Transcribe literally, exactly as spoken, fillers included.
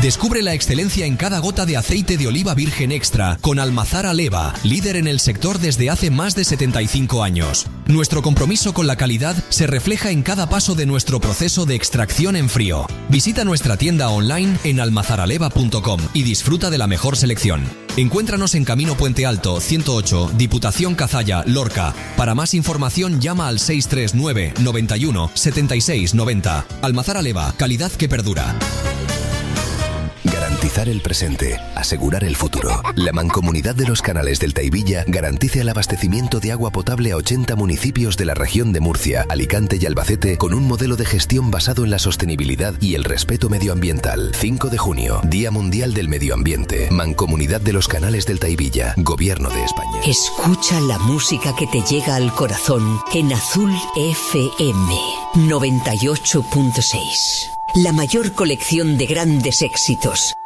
Descubre la excelencia en cada gota de aceite de oliva virgen extra con Almazara Leva, líder en el sector desde hace más de setenta y cinco años. Nuestro compromiso con la calidad se refleja en cada paso de nuestro proceso de extracción en frío. Visita nuestra tienda online en almazaraleva punto com y disfruta de la mejor selección. Encuéntranos en Camino Puente Alto, ciento ocho, Diputación Cazalla, Lorca. Para más información llama al seis tres nueve, noventa y uno, setenta y seis noventa. Almazara Leva, calidad que perdura. Garantizar el presente, asegurar el futuro. La Mancomunidad de los Canales del Taivilla garantiza el abastecimiento de agua potable a ochenta municipios de la región de Murcia, Alicante y Albacete con un modelo de gestión basado en la sostenibilidad y el respeto medioambiental. cinco de junio, Día Mundial del Medio Ambiente. Mancomunidad de los Canales del Taivilla, Gobierno de España. Escucha la música que te llega al corazón en Azul F M noventa y ocho punto seis. La mayor colección de grandes éxitos,